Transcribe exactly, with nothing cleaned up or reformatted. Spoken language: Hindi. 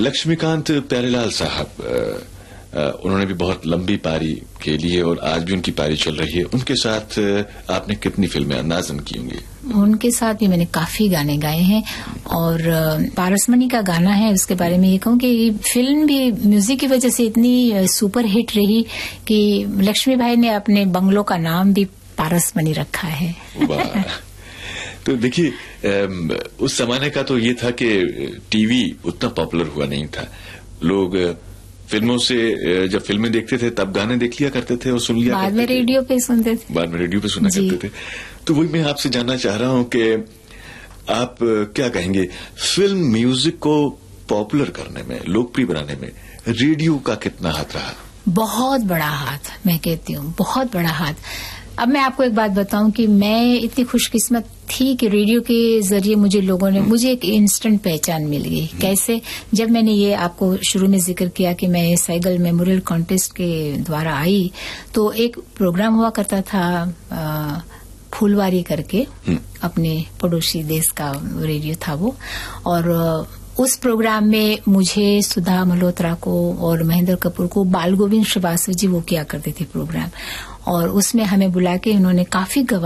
लक्ष्मीकांत प्यारेलाल साहब, उन्होंने भी बहुत लंबी पारी खेली है और आज भी उनकी पारी चल रही है। उनके साथ आपने कितनी फिल्में अंदाजन की होंगी? उनके साथ भी मैंने काफी गाने गाए हैं और पारसमणि का गाना है, उसके बारे में ये कहूँ कि फिल्म भी म्यूजिक की वजह से इतनी सुपर हिट रही कि लक्ष्मी भाई ने अपने बंगलों का नाम भी पारसमणि रखा है। वाह। तो देखिए, उस जमाने का तो ये था कि टीवी उतना पॉपुलर हुआ नहीं था। लोग फिल्मों से जब फिल्में देखते थे तब गाने देख लिया करते थे और सुन लिया बाद में रेडियो पे सुनते थे। बाद में रेडियो पे सुना करते थे। तो वही मैं आपसे जानना चाह रहा हूं कि आप क्या कहेंगे, फिल्म म्यूजिक को पॉपुलर करने में, लोकप्रिय बनाने में रेडियो का कितना हाथ रहा? बहुत बड़ा हाथ, मैं कहती हूँ बहुत बड़ा हाथ। अब मैं आपको एक बात बताऊं कि मैं इतनी खुशकिस्मत थी कि रेडियो के जरिए मुझे लोगों ने, मुझे एक इंस्टेंट पहचान मिल गई। कैसे? जब मैंने ये आपको शुरू में जिक्र किया कि मैं साइकिल मेमोरियल कॉन्टेस्ट के द्वारा आई, तो एक प्रोग्राम हुआ करता था आ, फूलवारी करके, अपने पड़ोसी देश का रेडियो था वो, और उस प्रोग्राम में मुझे, सुधा मल्होत्रा को और महेंद्र कपूर को, बाल गोविंद श्रीवास्तव जी वो किया करते थे प्रोग्राम, और उसमें हमें बुला के उन्होंने काफी